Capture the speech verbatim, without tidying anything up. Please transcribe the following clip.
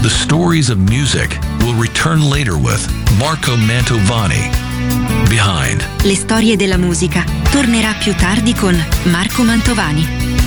The Stories of Music will return later with Marco Mantovani. Behind. Le storie della musica tornerà più tardi con Marco Mantovani.